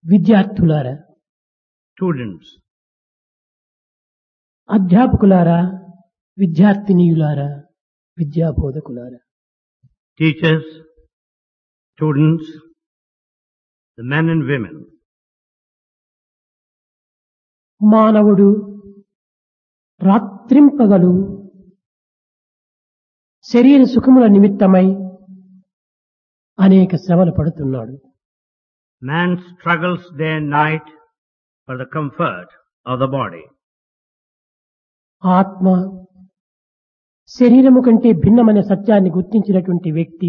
విద్యార్థులారా, Students, అధ్యాపకులారా, విద్యార్థినీయులారా, విద్యాబోధకులారా, teachers, students, the men and women, మానవుడు రాత్రింపగలు శరీర సుఖముల నిమిత్తమై అనేక శ్రమలు పడుతున్నాడు. man struggles day and night for the comfort of the body. ఆత్మ శరీరము కంటే భిన్నమైన సత్యాన్ని గుర్తించినటువంటి వ్యక్తి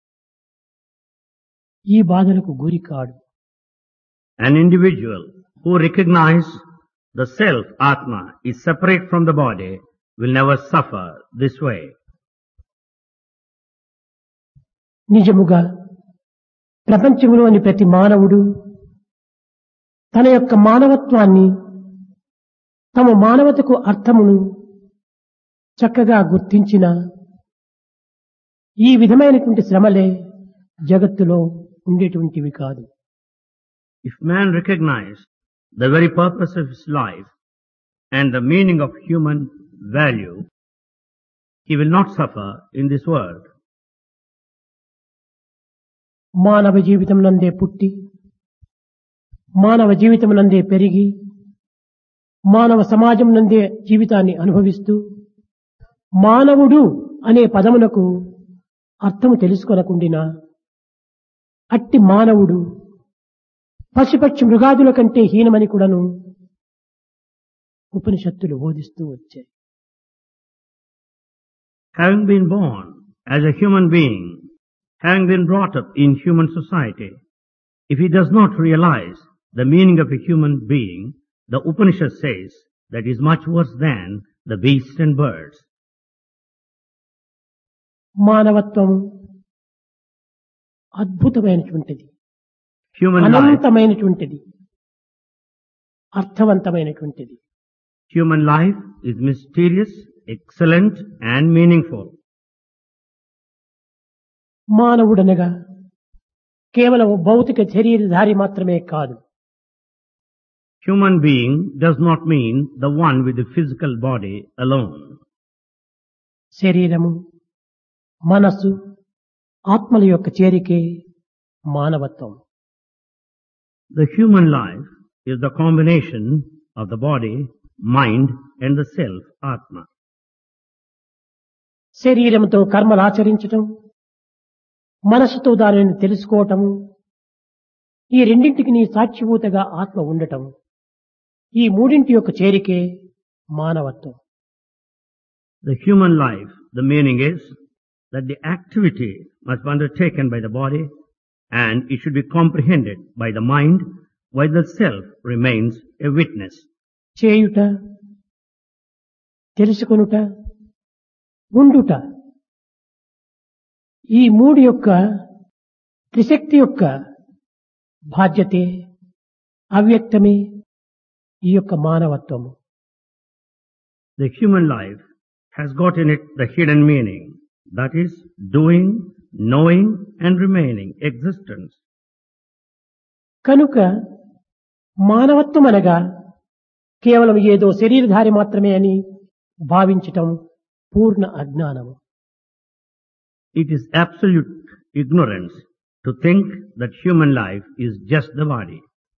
ఈ బాధలకు గురి కాడు. An individual who recognizes the self, Atma, is separate from the body will never suffer this way. నిజముగా ప్రపంచంలోని ప్రతి మానవుడు తన యొక్క మానవత్వాన్ని, తమ మానవతకు అర్థమును చక్కగా గుర్తించిన ఈ విధమైనటువంటి శ్రమలే జగత్తులో ఉండేటువంటివి కాదు. If man recognizes the very purpose of his life and the meaning of human value, he will not suffer in this world. మానవ జీవితం నందే పుట్టి, మానవ జీవితం నందే పెరిగి, మానవ సమాజం నందే జీవితాన్ని అనుభవిస్తూ మానవుడు అనే పదమునకు అర్థము తెలుసుకొనకుండినా అట్టి మానవుడు పశుపక్షి మృగాదుల కంటే హీనమని కూడాను ఉపనిషత్తులు బోధిస్తూ వచ్చాయి. Having been born as a human being, having been brought up in human society, if he does not realize the meaning of a human being, the Upanishad says that is much worse than the beasts and birds. మానవత్వము అద్భుతమైనటువంటిది, Human life, అనంతమైనటువంటిది, అర్థవంతమైనటువంటిది. human life is mysterious, excellent and meaningful. మానవుడనగా కేవలం భౌతిక శరీరధారి మాత్రమే కాదు. Human being does not mean the one with the physical body alone. శరీరము, మనస్సు, ఆత్మల యొక్క చేరికే మానవత్వం. The human life is the combination of the body, mind and the self, Atma. శరీరంతో కర్మలు ఆచరించటం, మనస్సుతో దానిని తెలుసుకోవటము, ఈ రెండింటికి నీ సాక్షిభూతగా ఆత్మ ఉండటం, ఈ మూడింటి యొక్క చేరికే మానవత్వం. The human life, the meaning is that the activity must be undertaken by the body and it should be comprehended by the mind while the self remains a witness. చేయుట, తెలుసుకొనుట, ఉండుట, ఈ మూడు యొక్క త్రిశక్తి యొక్క బాధ్యతే, అవ్యక్తమే ఈ యొక్క మానవత్వము. The human life has got in it the hidden meaning, that is doing, knowing and remaining existence. కనుక మానవత్వం అనగా కేవలం ఏదో శరీరధారి మాత్రమే అని భావించటం పూర్ణ అజ్ఞానము. It is absolute ignorance to think that human life is just the body.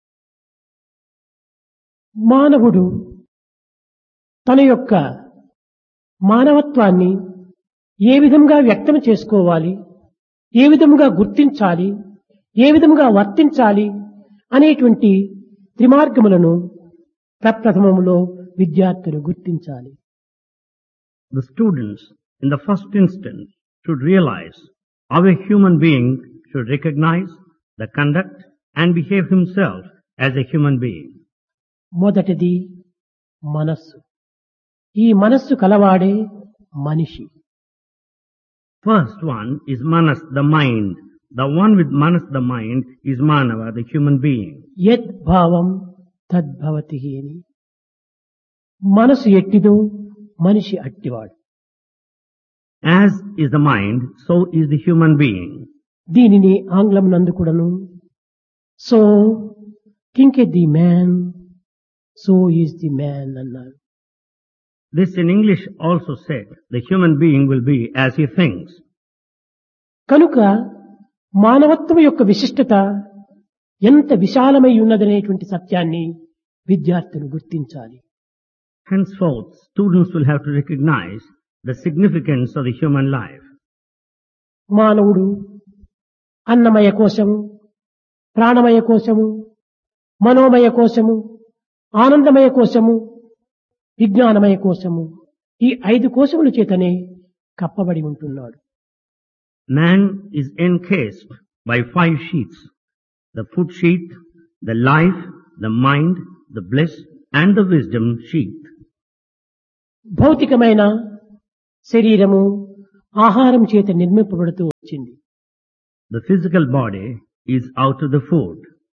మానవుడు తన యొక్క మానవత్వాన్ని ఏ విధంగా వ్యక్తం చేసుకోవాలి, ఏ విధంగా గుర్తించాలి, ఏ విధంగా వర్తించాలి అనేటువంటి త్రిమార్గములను ప్రప్రథమములో విద్యార్థులు గుర్తించాలి. The students in the first instance should realize how a human being should recognize the conduct and behave himself as a human being. మొదటిది మనస్సు. ఈ మనస్సు కలవాడే మనిషి. First one is Manas, the mind. The one with Manas, the mind, is Manava, the human being. యద్ భావం తద్భవతి అని. మనసు ఎట్టిదో మనిషి అట్టివాడు. As is the mind, so is the human being. దీనిని ఆంగ్లం నందు కూడాను so thinketh the man so is the man అన్నారు. This in English also said, the human being will be as he thinks. కనుక మానవత్వం యొక్క విశిష్టత ఎంత విశాలమై ఉన్నదనేటువంటి సత్యాన్ని విద్యార్థులు గుర్తించాలి. Henceforth, students will have to recognize the significance of the human life. మానవుడు అన్నమయ కోశము, ప్రాణమయ కోశము, మనోమయ కోశము, ఆనందమయ కోశము, విజ్ఞానమయ కోశము, ఈ 5 కోశముల చేతనే కప్పబడి ఉంటున్నాడు. Man is encased by 5 sheaths: the food sheath, the life, the mind, the bliss, and the wisdom sheath. భౌతికమైన శరీరము ఆహారం చేత నిర్మింపబడుతూ వచ్చింది. The physical body is out of the food.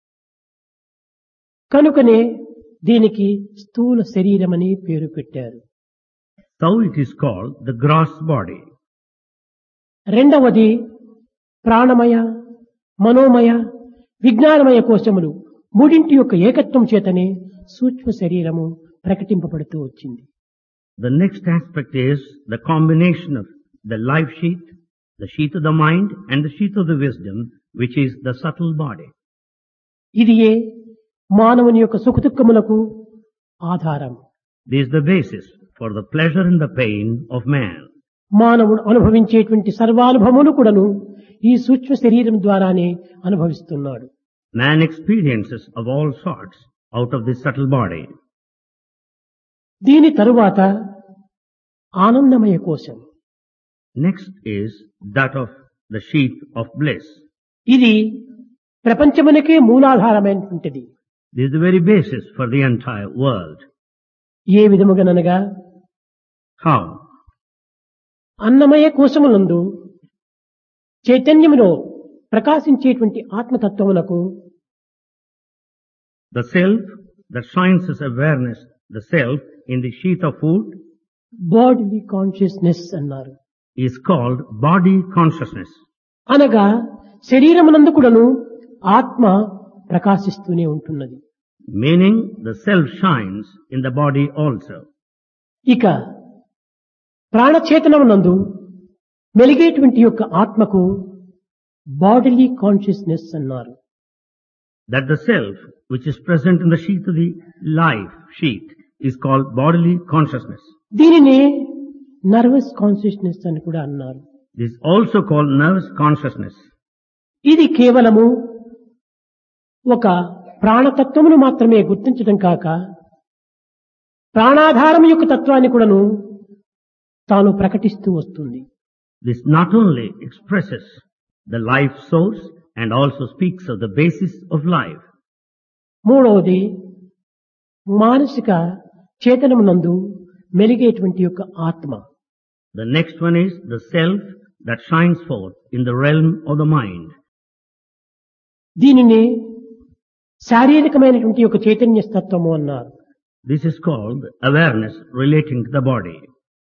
కనుకనే దీనికి స్థూల శరీరమని పేరు పెట్టారు. So it is called the gross body. రెండవది ప్రాణమయ, మనోమయ, విజ్ఞానమయ కోశములు మూడింటి యొక్క ఏకత్వం చేతనే సూక్ష్మ శరీరము ప్రకటింపబడుతూ వచ్చింది. The next aspect is the combination of the life sheath, the sheath of the mind, and the sheath of the wisdom, which is the subtle body. ఇదియే మానవుని యొక్క సుఖదుఖములకు ఆధారం. This is the basis for the pleasure and the pain of man. మానవుడు అనుభవించేటువంటి సర్వానుభవములు కూడాను ఈ సూక్ష్మ శరీరం ద్వారానే అనుభవిస్తున్నాడు. Man experiences of all sorts out of this subtle body. దీని తరువాత ఆనందమయ కోశం. Next is that of the sheath of bliss. ఇది ప్రపంచమునకే మూలాధారమైనటువంటిది. This is the very basis for the entire world. A విధముగానగా How? Annamayya కోశములందు చైతన్యములో ప్రకాశించేటువంటి ఆత్మతత్వమునకు The self that shines as awareness, the self in the sheath of food, body consciousness అన్నారు. is called body consciousness. అనగా శరీరమునందు కూడాను ఆత్మ ప్రకాశిస్తూనే ఉంటున్నది. Meaning the self shines in the body also. ఇక ప్రాణచేతనమునందు మెలిగేటువంటి యొక్క ఆత్మకు bodily consciousness అన్నారు. That the self which is present in the sheath of the life sheath is called bodily consciousness. దీనిని nervous consciousness అని కూడా అన్నారు. This is also called nervous consciousness. ఇది కేవలము ఒక ప్రాణతత్వమును మాత్రమే గుర్తించడం కాక ప్రాణాధారం యొక్క తత్వాన్ని కూడాను తాను ప్రకటిస్తూ వస్తుంది. This not only expresses the life source and also speaks of the basis of life. మూడవది మానసిక చేతనమునందు మెలిగేటువంటి యొక్క ఆత్మ. The next one is the self that shines forth in the realm of the mind. దీనిని శారీరకమైనటువంటి యొక్క చైతన్య తత్వము అన్నారు. This is called awareness relating to the body.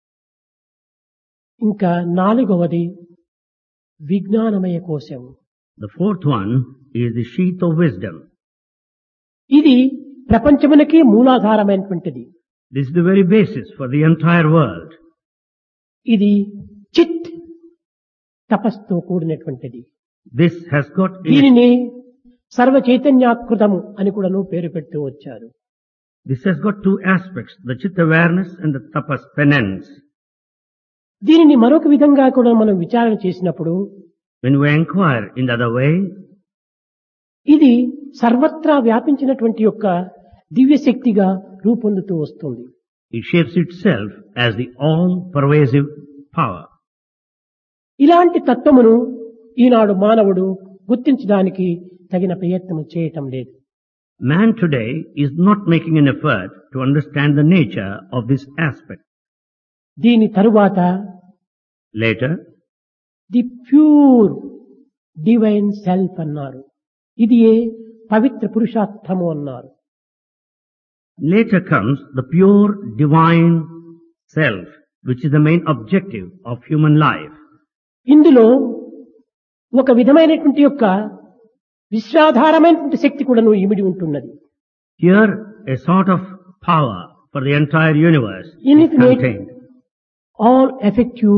ఇంకా నాలుగవది విజ్ఞానమయ కోశం. The fourth one is the sheath of wisdom. ఇది ప్రపంచమునకే మూలాధారమైనటువంటిది. This is the very basis for the entire world. ఇది చిత్ తపస్తో కూడినటువంటిది. This has got దీనిని సర్వ చైతన్యాకృతము అని కూడాను పేరు పెడుతూ వచ్చారు. This has got 2 aspects, the chit awareness and the tapas penance. దీనిని మరొక విధంగా కూడా మనం విచారణ చేసినప్పుడు When we inquire in the other way, ఇది సర్వత్రా వ్యాపించినటువంటి యొక్క దివ్య శక్తిగా రూపొందుతూ వస్తుంది. it shapes itself as the all-pervasive power. ఇలాంటి తత్వమును ఈనాడు మానవుడు గుర్తించడానికి తగిన ప్రయత్నం చేయటం లేదు. Man today is not making an effort to understand the nature of this aspect. దీని తరువాత Later, the pure divine self అన్నారు. ఇది పవిత్ర పురుషార్థము అన్నారు. later comes the pure divine self, which is the main objective of human life. ఇందులో ఒక విధమైనటువంటి యొక్క విశ్వాధారమైనటువంటి శక్తి కూడాను ఇమిడి ఉంటున్నది. Here, a sort of power for the entire universe is Infinite. contained. All effective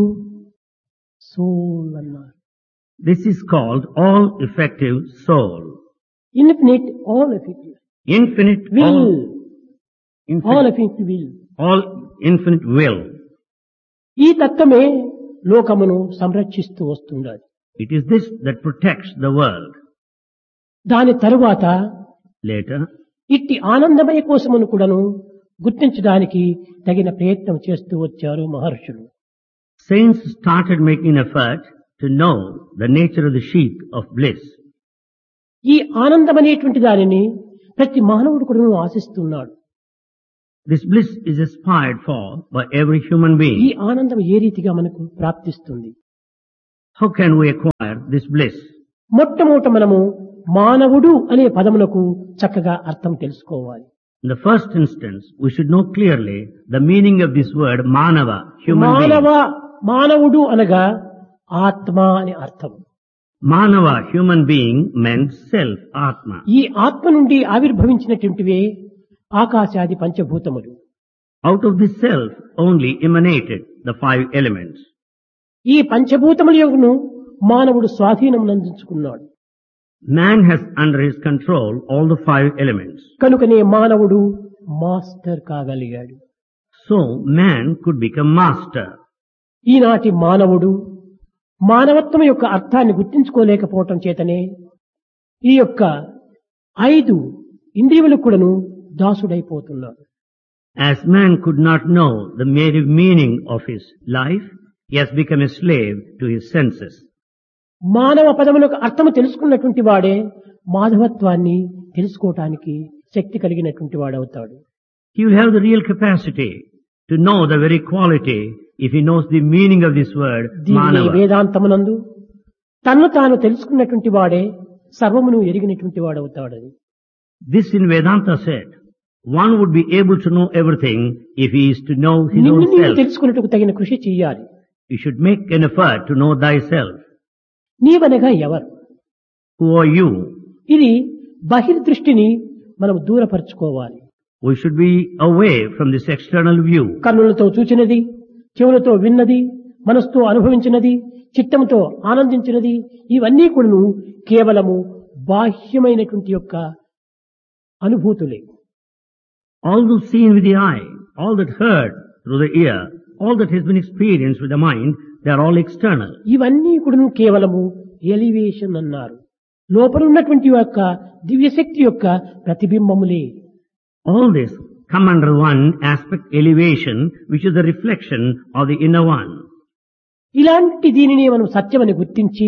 soul అన్నారు. This is called all-effective soul. Infinite all effective Infinite, will, all infinite, effective will. all infinite will. ఈ తత్వమే లోకమును సంరక్షిస్తూ వస్తున్నది. It is this that protects the world. దాని తరువాత Later, ఇట్టి ఆనందమయ కోసమును కూడాను గుర్తించడానికి తగిన ప్రయత్నం చేస్తూ వచ్చారు మహర్షులు. saints started making effort to know the nature of the sheath of bliss. ఈ ఆనందం అనేటువంటి దానిని ప్రతి మానవుడు కూడా ఆశిస్తున్నాడు. This bliss is aspired for by every human ఈ being. ఆనందం ఏ రీతిగా మనకు ప్రాప్తిస్తుంది? How can we acquire this bliss? మొట్టమొదట మనము మానవుడు అనే పదములకు చక్కగా అర్థం తెలుసుకోవాలి. In the first instance, we should know clearly the meaning of this word manava, human మానవుడు అనగా ఆత్మ అని అర్థం. being. Manava, human being, meant self, atma. ఈ ఆత్మ నుండి ఆవిర్భవించినటువంటివే ఆకాశాది పంచభూతములు. Out of this self only emanated the five elements. ఈ పంచభూతముల యొక్కను మానవుడు స్వాధీనమునందుకున్నాడు. Man has under his control all the five elements. కనుకనే మానవుడు master కాగలిగాడు. So man could become master. ఈనాటి మానవుడు మానవత్వం యొక్క అర్థాన్ని గుర్తించుకోలేకపోవటం చేతనే ఈ యొక్క 5 ఇంద్రియములకు కూడాను దాసుడైపోతున్నాడు. As man could not know the meaning of his life, he has become a slave to his senses. మానవ పదములకు అర్థము తెలుసుకున్నటువంటి వాడే మాధవత్వాన్ని తెలుసుకోవటానికి శక్తి కలిగినటువంటి వాడవుతాడు. He will have the real capacity to know the very quality if he knows the meaning of this word, దీనిని manava. వేదాంతమునందు తన్ను తాను తెలుసుకున్నటువంటి వాడే సర్వమును ఎరిగినటువంటి వాడవుతాడని. This in Vedanta said, one would be able to know everything if he is to know his నిన్ను own నీవు self. తెలుసుకున్నట్టుకు తగిన కృషి చెయ్యాలి. You should make an effort to know thyself. నీవనగా ఎవరు? Who are you? ఇది బహిర్దృష్టిని మనం దూరపరచుకోవాలి. We should be away from this external view. కన్నులతో చూచినది, చెవులతో విన్నది, మనసుతో అనుభవించినది, చిత్తముతో ఆనందించినది, ఇవన్నీ కూడాను కేవలము బాహ్యమైనటువంటి యొక్క అనుభూతులే. All those seen with the eye, all that heard through the ear, all that has been experienced with the mind, they are all external. ఇవన్నీ కూడాను కేవలము ఎలివేషన్ అన్నారు. లోపల ఉన్నటువంటి యొక్క దివ్యశక్తి యొక్క ప్రతిబింబములే. All this come under one aspect, elevation, which is the reflection of the inner one. ఇలాంటి దీనిని మనం సత్యమని గుర్తించి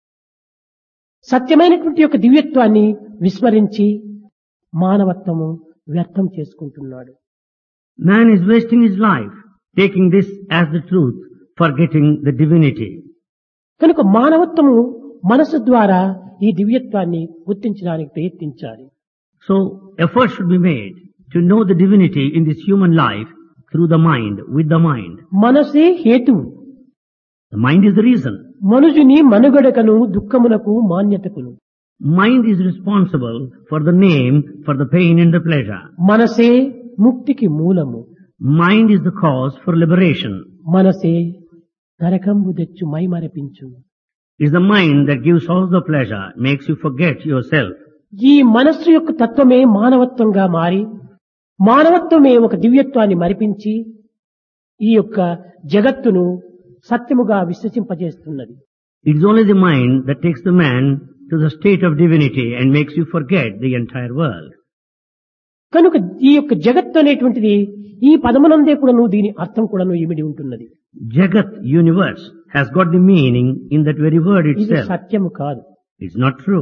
సత్యమైనటువంటి యొక్క దివ్యత్వాన్ని విస్మరించి మానవత్వము వ్యర్థం చేసుకుంటున్నాడు. Man is wasting his life, taking this as the truth, forgetting the divinity. కనుక మానవత్వము మనసు ద్వారా ఈ దివ్యత్వాన్ని గుర్తించడానికి ప్రయత్నించాలి. So, effort should be made to know the divinity in this human life through the mind, with the mind. మనసే హేతువు. The mind is the reason. మనుజుని మనుగడకను దుఃఖమునకు మాన్యతకును. Mind is responsible for the name, for the pain and the pleasure. మనసే ముక్తికి మూలము. Mind is the cause for liberation. మనసే నరకంబు తెచ్చు మైమరపించు. It's the mind that gives all the pleasure, makes you forget yourself. ఈ మనస్సు యొక్క తత్వమే మానవత్వంగా మారి మానవత్వమే ఒక దివ్యత్వాన్ని మరిపించి ఈ యొక్క జగత్తును సత్యముగా విశ్వసింపజేస్తున్నది. It is only the mind that takes the man to the state of divinity and makes you forget the entire world. కనుక ఈ యొక్క జగత్తు అనేటువంటిది ఈ పదమునందే కూడాను దీని అర్థం కూడాను ఇమిడి ఉంటున్నది. Jagat, universe, has got the meaning in that very word ఇది itself. సత్యము కాదు. It's not true.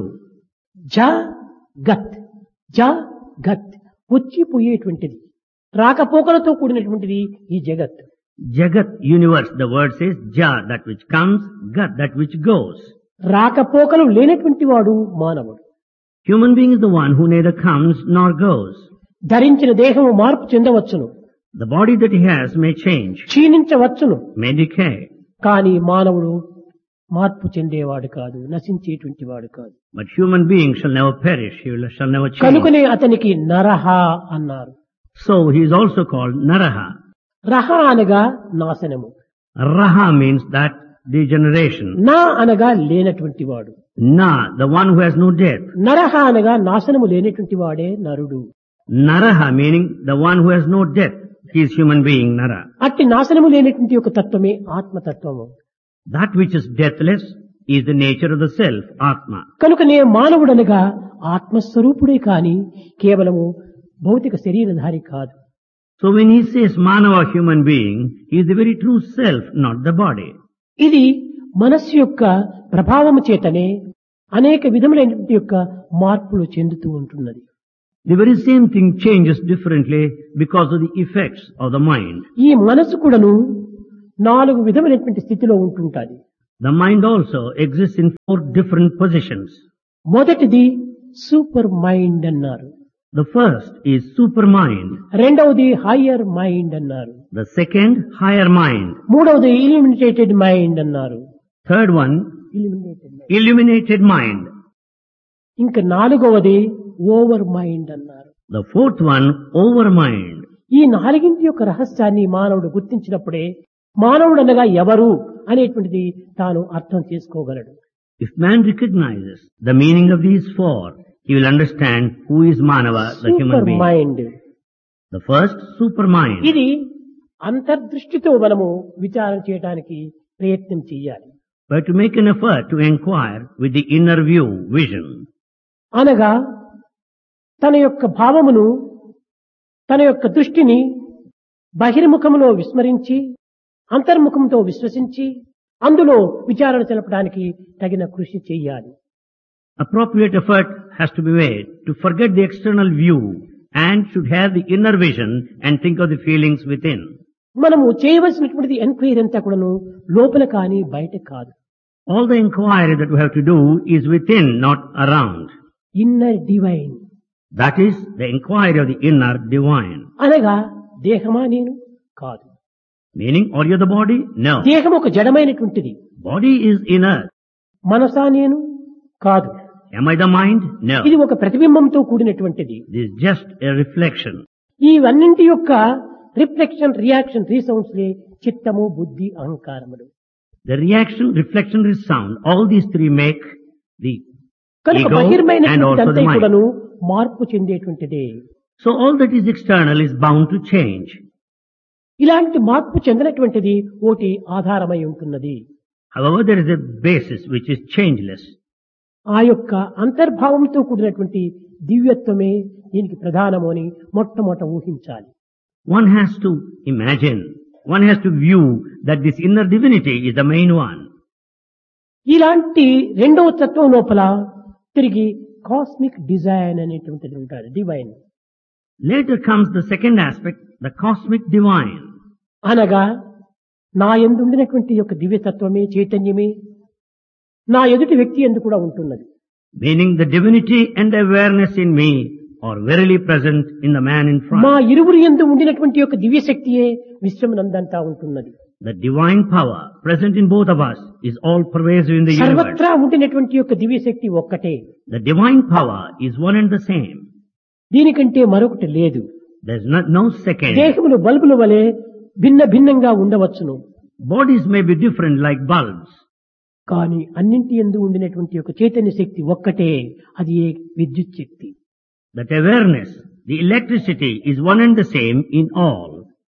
జగత్ జగత్ వచ్చిపోయేటువంటిది రాకపోకలతో కూడినటువంటిది ఈ జగత్. Jagat, universe, the word says Ja, that which comes, Gat, that which goes. రాకపోకలు లేనటువంటి వాడు మానవుడు. Human being is the one who neither comes nor goes. ధరించిన దేహము మార్పు చెందవచ్చును, The body that he has may change, క్షీణించవచ్చును. may decay. కానీ మానవుడు మార్పు చెందేవాడు కాదు, నశించేటువంటి వాడు కాదు. But human being shall never perish, shall never change. కనుకనే అతనికి నరహ అన్నారు. So he is also called Naraha. రహ అనగా నాశనము, Raha means that degeneration. నా అనగా లేనటువంటి వాడు, Na, the one who has no death. నరహ అనగా నాశనము లేనటువంటి వాడే నరుడు. Naraha meaning the one who has no death. He is human being, Nara. అట్టి నాశనము లేనటువంటి ఒక తత్వమే ఆత్మతత్వము. That which is deathless is the nature of the self, Atma. కనుకనే మానవుడనగా ఆత్మస్వరూపుడే కాని కేవలము భౌతిక శరీరధారి కాదు. So when he says Manava, human being, he is the very true self, not the body. ఇది మనస్సు యొక్క ప్రభావము చేతనే అనేక విధములైనటువంటి యొక్క మార్పులు చెందుతూ ఉంటున్నది. The very same thing changes differently because of the effects of the mind. ఈ మనస్సు కూడాను 4 విధములైనటువంటి స్థితిలో ఉంటుంటాది. The mind also exists in 4 different positions. మొదటిది సూపర్ మైండ్ అన్నారు, The first is supermind. రెండవది హయ్యర్ మైండ్ అన్నారు, The second, higher mind. మూడవది ఇల్యూమినేటెడ్ మైండ్ అన్నారు. Third one, illuminated mind. ఇంకా 4వది ఓవర్ మైండ్ అన్నారు. The fourth one, overmind. ఈ 4గింటి యొక్క రహస్యాన్ని మానవుడు గుర్తించినప్పుడే మానవుడు అనగా ఎవరు అనేటువంటిది తాను అర్థం చేసుకోగలడు. If man recognizes the meaning of these 4, he will understand who is Manava, the human super being. Mind, The first, supermind. ఇది అంతర్దృష్టితో మనము విచారం చేయడానికి ప్రయత్నం చేయాలి. But to make an effort to inquire with the inner view, vision. అనగా తన యొక్క భావమును, తన యొక్క దృష్టిని బహిర్ముఖములో విస్మరించి అంతర్ముఖంతో విశ్వసించి అందులో విచారణ తెలపడానికి తగిన కృషి చేయాలి. Appropriate effort has to be made to forget the external view and should have the inner vision and think of the feelings within. మనము చేయవలసినటువంటి ఎంక్వైరీ అంతా కూడాను లోపల కానీ బయట కాదు. All the inquiry that we have to do is within, not around. Inner divine, That is the inquiry of the inner divine. అనగా దేహమా నేను కాదు. Meaning, are you the body? No. దేహం ఒక జడమైనటువంటిది. Body is inert. మనసా నేను కాదు. Am I the mind? No. ఇది ఒక ప్రతిబింబంతో కూడినటువంటిది. This is just a reflection. ఇవన్నింటి యొక్క రిఫ్లెక్షన్, రియాక్షన్, రీసౌండ్స్ చిత్తము, బుద్ధి, అహంకారములు. The reaction, reflection, resound, all these 3 make the కనుక ego and బహిర్మైనటువంటి also అంతా the mind. కూడాను మార్పు చెందేటువంటిదే. So all that is external is bound to change. ఇలాంటి మార్పు చెందినటువంటిది ఒకటి ఆధారమై ఉంటున్నది. However, there is a basis which is changeless. ఆ యొక్క అంతర్భావంతో కూడినటువంటి దివ్యత్వమే దీనికి ప్రధానము అని మొట్టమొదట ఊహించాలి. One has to imagine, one has to view that this inner divinity is the main one. ఇలాంటి రెండవ తత్వం లోపల తిరిగి కాస్మిక్ డిజైన్ అనేటువంటిది ఉంటాడు, divine. Later comes the second aspect, the cosmic divine. అనగా నా యందు ఉండినటువంటి యొక్క దివ్యతత్వమే, చైతన్యమే నా ఎదుటి వ్యక్తి యందు కూడా ఉంటున్నది. Meaning the divinity and awareness in me are verily present in the man in మా front. ఇరువురి యందు ఉండినటువంటి యొక్క దివ్యశక్తియే విశ్వమునందంతా ఉంటున్నది. The divine power present in both of us is all pervasive in the universe. సర్వత్రా ఉండినటువంటి యొక్క దివ్యశక్తి ఒక్కటే. The divine power is one and the same. దీనికంటే మరొకటి లేదు. There is no second. దేహములు బల్బుల వలె భిన్న భిన్నంగా ఉండవచ్చును. Bodies may be different like bulbs. కానీ అన్నింటి యందు ఉండినటువంటి యొక్క చైతన్య శక్తి ఒక్కటే, అది ఏ విద్యుత్ శక్తి. That awareness, the electricity is one and the same in all.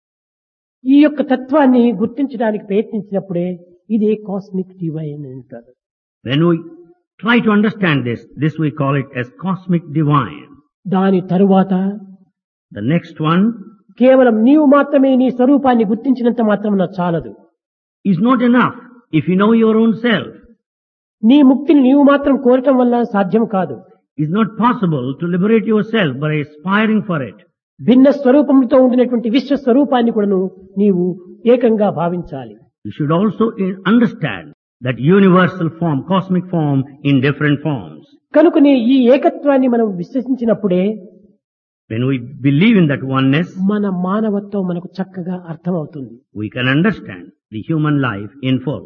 ఈ యొక్క తత్వాన్ని గుర్తించడానికి ప్రయత్నించినప్పుడే ఇదే కాస్మిక్ డివైన్ అంటారు. When we try to understand this we call it as cosmic divine. దాని తరువాత The next one కేవలం నీవు మాత్రమే నీ స్వరూపాన్ని గుర్తించినంత మాత్రమున చాలదు. is not enough if you know your own self. నీ ముక్తిని నీవు మాత్రం కోరటం వల్ల సాధ్యం కాదు. It's not possible to liberate yourself by aspiring for it. భిన్న స్వరూపంతో ఉండినటువంటి విశ్వ స్వరూపాన్ని కూడాను నీవు ఏకంగా భావించాలి. You should also understand that universal form, cosmic form in different forms. కనుకనే ఈ ఏకత్వాన్ని మనం విశ్వసించినప్పుడే When we believe in that oneness, మన మానవత్వం మనకు చక్కగా అర్థమవుతుంది. we can understand the human life in full.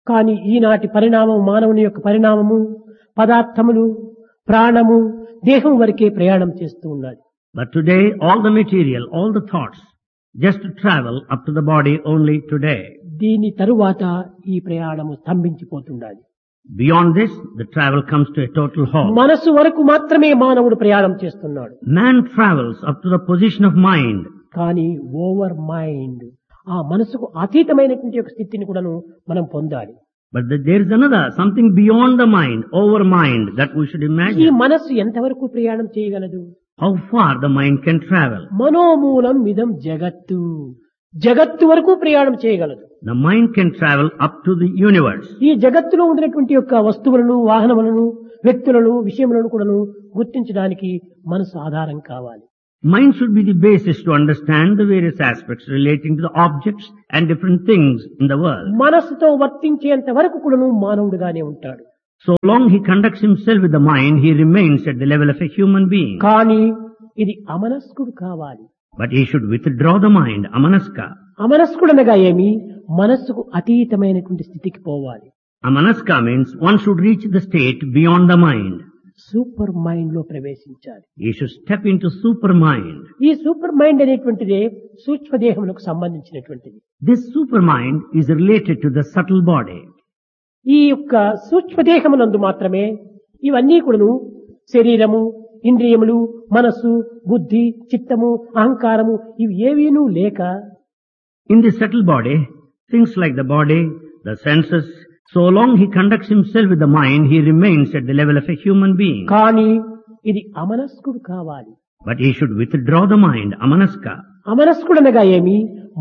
కానీ ఈనాటి పరిణామం మానవుని యొక్క పరిణామము పదార్థములు ప్రాణము దేహం వరకే ప్రయాణం చేస్తూ ఉన్నది. But today, all the material, all the thoughts, just travel up to the body only today. దీని తరువాత ఈ ప్రయాణము స్తంభించిపోతున్నది. Beyond this, the travel comes to a total halt. మనసు వరకు మాత్రమే మానవుడు ప్రయాణం చేస్తున్నాడు. Man travels up to the position of mind. కానీ ఓవర్ మైండ్, ఆ మనసుకు అతీతమైనటువంటి ఒక స్థితిని కూడాను మనం పొందాలి. But there is another, something beyond the mind, over mind, that we should ఈ imagine. మనస్సు ఎంతవరకు ప్రయాణం చేయగలదు? How far the mind can travel. మనోమూలం ఇదం జగత్తు, జగత్తు వరకు ప్రయాణం చేయగలదు. The mind can travel up to the universe. ఈ జగత్తులో ఉండినటువంటి యొక్క వస్తువులను, వాహనములను, వ్యక్తులను, విషయములను కూడాను గుర్తించడానికి మనసు ఆధారం కావాలి. Mind should be the basis to understand the various aspects relating to the objects and different things in the world. మనస్సుతో వర్తించేంత వరకు కూడాను మానవుడిగానే ఉంటాడు. So long he conducts himself with the mind, he remains at the level of a human being. కానీ ఇది అమనస్కుడు కావాలి. But he should withdraw the mind, amanaska. అమనస్కుడు అనగా ఏమి? మనస్సుకు అతీతమైనటువంటి స్థితికి పోవాలి. Amanaska means one should reach the state beyond the mind. Super mind లో ప్రవేశించాలి. He should step into super mind. ఈ సూపర్ మైండ్ అనేటువంటిదే సూక్ష్మదేహములకు సంబంధించినటువంటిది. This super mind is related to the subtle body. ఈ యొక్క సూక్ష్మదేహమునందు మాత్రమే ఇవన్నీ కూడాను శరీరము, ఇంద్రియములు, మనస్సు, బుద్ధి, చిత్తము, అహంకారము ఇవి ఏవీనూ లేక In the subtle body, things like the body, the senses, so long he conducts himself with the mind, he remains at the level of a human being. కానీ ఇది అమనస్కుడు కావాలి. But he should withdraw the mind, amanaska. అమనస్కుడు అనగా ఏమి?